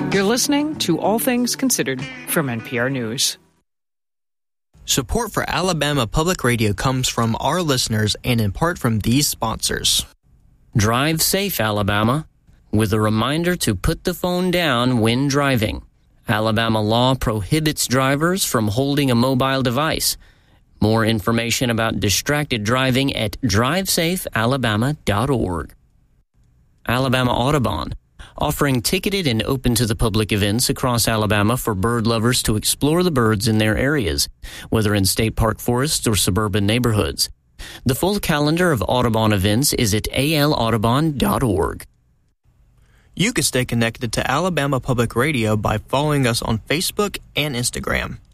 You're listening to All Things Considered from NPR News. Support for Alabama Public Radio comes from our listeners and in part from these sponsors. Drive safe, Alabama, with a reminder to put the phone down when driving. Alabama law prohibits drivers from holding a mobile device. More information about distracted driving at drivesafealabama.org. Alabama Audubon, offering ticketed and open to the public events across Alabama for bird lovers to explore the birds in their areas, whether in state park forests or suburban neighborhoods. The full calendar of Audubon events is at alaudubon.org. You can stay connected to Alabama Public Radio by following us on Facebook and Instagram.